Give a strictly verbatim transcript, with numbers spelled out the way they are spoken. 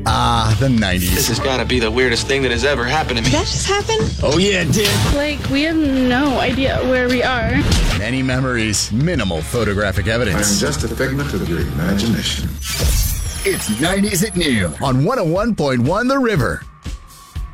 Ah, the nineties. This has got to be the weirdest thing that has ever happened to me. Did that just happen? Oh, yeah, it did. Like, we have no idea where we are. Many memories, minimal photographic I am evidence. just a figment of your imagination. It's nineties at noon on one oh one point one The River.